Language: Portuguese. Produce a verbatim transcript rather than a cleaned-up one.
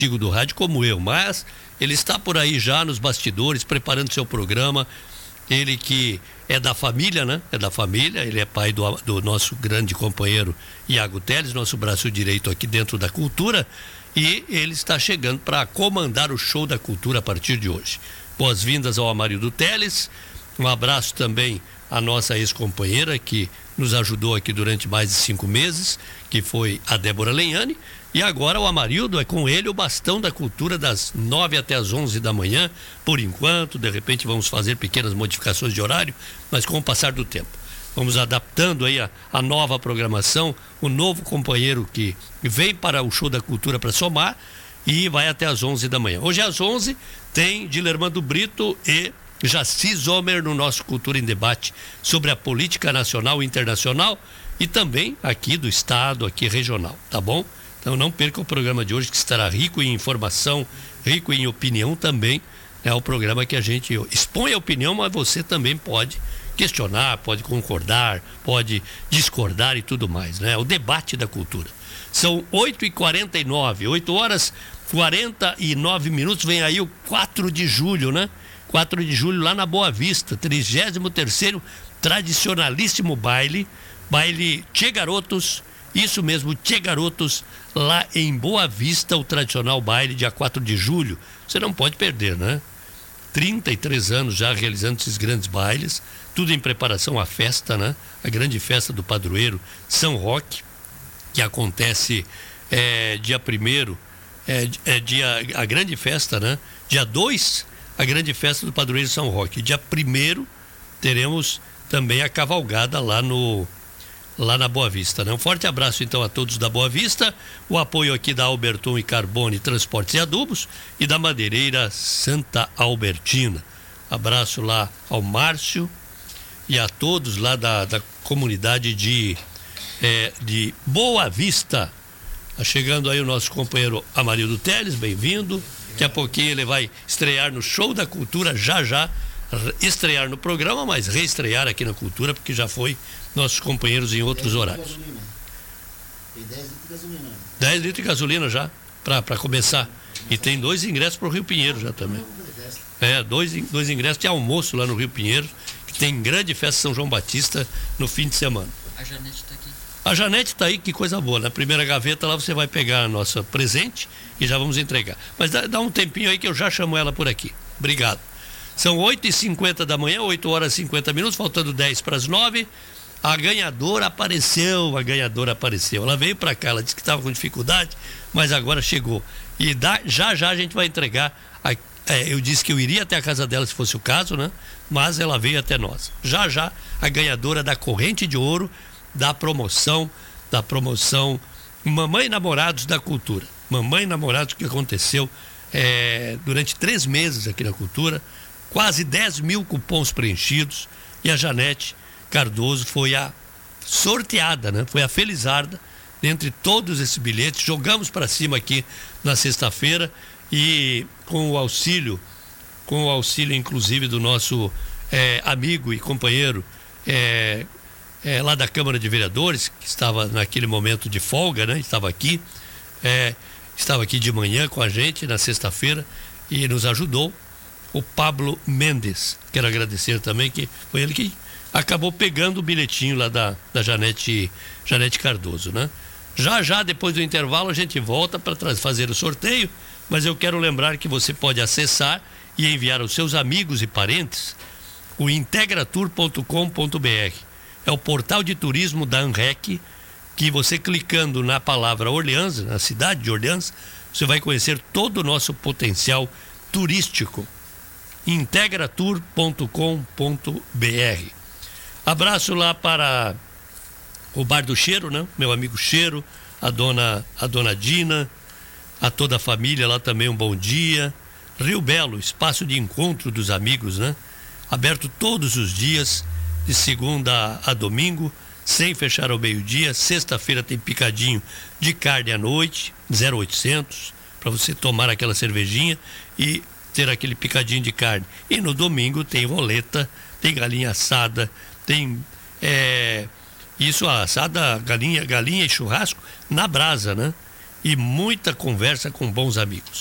antigo do rádio como eu, mas ele está por aí já nos bastidores, preparando seu programa. Ele que é da família, né? É da família, ele é pai do, do nosso grande companheiro Iago Teles, nosso braço direito aqui dentro da cultura, e ele está chegando para comandar o show da cultura a partir de hoje. Boas-vindas ao Amarildo Teles, um abraço também à nossa ex-companheira que nos ajudou aqui durante mais de cinco meses, que foi a Débora Lenhani. E agora o Amarildo é com ele o bastão da cultura das nove até as onze da manhã, por enquanto. De repente vamos fazer pequenas modificações de horário, mas com o passar do tempo. Vamos adaptando aí a, a nova programação, o novo companheiro que vem para o show da cultura para somar e vai até as onze da manhã. Hoje às onze tem Dilermando Brito e Jaci Zomer no nosso Cultura em Debate sobre a política nacional e internacional e também aqui do estado, aqui regional, tá bom? Então não perca o programa de hoje, que estará rico em informação, rico em opinião também. É o programa que a gente expõe a opinião, mas você também pode questionar, pode concordar, pode discordar e tudo mais, né? O debate da cultura. São oito e quarenta e nove, oito horas e quarenta e nove minutos, vem aí o quatro de julho, né? quatro de julho lá na Boa Vista, trigésimo terceiro tradicionalíssimo baile, baile Tchê Garotos. Isso mesmo, Tchê Garotos, lá em Boa Vista, o tradicional baile, dia quatro de julho. Você não pode perder, né? trinta e três anos já realizando esses grandes bailes, tudo em preparação à festa, né? A grande festa do padroeiro São Roque, que acontece é, dia primeiro, é, é dia, a grande festa, né? Dia dois, a grande festa do padroeiro São Roque. Dia primeiro, teremos também a cavalgada lá no... lá na Boa Vista, né? Um forte abraço então a todos da Boa Vista, o apoio aqui da Alberton e Carbone Transportes e Adubos e da Madeireira Santa Albertina. Abraço lá ao Márcio e a todos lá da, da comunidade de, é, de Boa Vista. Tá chegando aí o nosso companheiro Amarildo Teles, bem-vindo. Daqui a pouquinho ele vai estrear no Show da Cultura, já já estrear no programa, mas reestrear aqui na Cultura, porque já foi nossos companheiros em outros horários. Tem dez litros de gasolina. dez litros de gasolina já, para começar. E tem dois ingressos para o Rio Pinheiro já também. É, dois, dois ingressos de almoço lá no Rio Pinheiro, que tem grande festa São João Batista no fim de semana. A Janete está aqui. A Janete está aí, que coisa boa. Na primeira gaveta lá você vai pegar a nossa presente e já vamos entregar. Mas dá, dá um tempinho aí que eu já chamo ela por aqui. Obrigado. São oito e cinquenta da manhã, oito horas e cinquenta minutos, faltando dez para as nove. A ganhadora apareceu, a ganhadora apareceu. Ela veio para cá, ela disse que estava com dificuldade, mas agora chegou. E dá, já já a gente vai entregar. A, é, eu disse que eu iria até a casa dela se fosse o caso, né? Mas ela veio até nós. Já já a ganhadora da corrente de ouro, da promoção, da promoção Mamãe e Namorados da Cultura. Mamãe e Namorados que aconteceu é, durante três meses aqui na Cultura. Quase dez mil cupons preenchidos e a Janete Cardoso foi a sorteada, né? Foi a felizarda dentre todos esses bilhetes. Jogamos para cima aqui na sexta-feira e com o auxílio, com o auxílio inclusive do nosso é, amigo e companheiro é, é, lá da Câmara de Vereadores, que estava naquele momento de folga, né? Estava aqui, é, estava aqui de manhã com a gente na sexta-feira e nos ajudou. O Pablo Mendes, quero agradecer também, que foi ele que acabou pegando o bilhetinho lá da, da Janete, Janete Cardoso, né? Já já, depois do intervalo, a gente volta para fazer o sorteio, mas eu quero lembrar que você pode acessar e enviar aos seus amigos e parentes o integratur ponto com ponto br. É o portal de turismo da ANREC, que você clicando na palavra Orleans, na cidade de Orleans, você vai conhecer todo o nosso potencial turístico. integratur ponto com ponto br. Abraço lá para o Bar do Cheiro, né? Meu amigo Cheiro, a dona, a dona Dina, a toda a família lá também um bom dia. Rio Belo, espaço de encontro dos amigos, né? Aberto todos os dias, de segunda a domingo, sem fechar ao meio-dia. Sexta-feira tem picadinho de carne à noite, zero oitocentos, para você tomar aquela cervejinha e ter aquele picadinho de carne. E no domingo tem roleta, tem galinha assada, tem é, isso, assada, galinha, galinha e churrasco na brasa, né? e muita conversa com bons amigos.